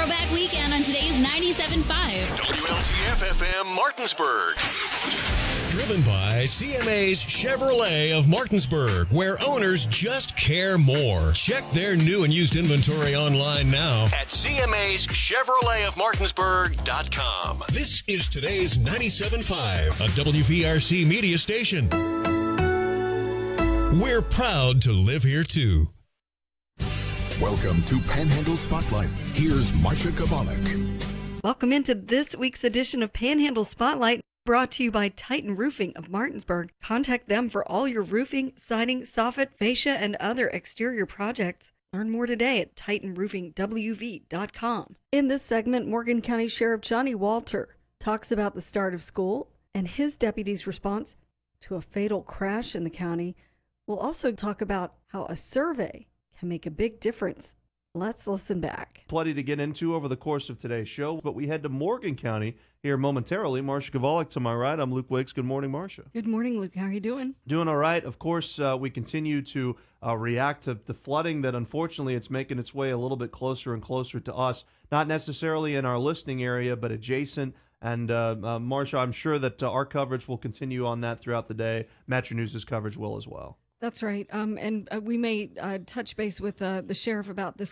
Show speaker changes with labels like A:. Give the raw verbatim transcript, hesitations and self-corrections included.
A: Throwback Weekend on today's ninety-seven point five.
B: W L T F F M Martinsburg.
C: Driven by C M A's Chevrolet of Martinsburg, where owners just care more. Check their new and used inventory online now
B: At C M A's Chevrolet of Martinsburg dot com.
C: This is today's ninety-seven point five, a W V R C media station. We're proud to live here, too.
D: Welcome to Panhandle Spotlight. Here's Marcia Kabalik.
E: Welcome into this week's edition of Panhandle Spotlight, brought to you by Titan Roofing of Martinsburg. Contact them for all your roofing, siding, soffit, fascia, and other exterior projects. Learn more today at titan roofing w v dot com. In this segment, Morgan County Sheriff Johnny Walter talks about the start of school and his deputy's response to a fatal crash in the county. We'll also talk about how a survey can make a big difference. Let's listen back.
F: Plenty to get into over the course of today's show, but we head to Morgan County here momentarily. Marcia Gavalik to my right. I'm Luke Wiggs. Good morning, Marcia.
E: Good morning, Luke. How are you doing?
F: Doing all right. Of course, uh, we continue to uh, react to the flooding that, unfortunately, it's making its way a little bit closer and closer to us. Not necessarily in our listening area, but adjacent. And, uh, uh, Marcia, I'm sure that uh, our coverage will continue on that throughout the day. Metro News' coverage will as well.
E: That's right. Um, and uh, we may uh, touch base with uh, the sheriff about this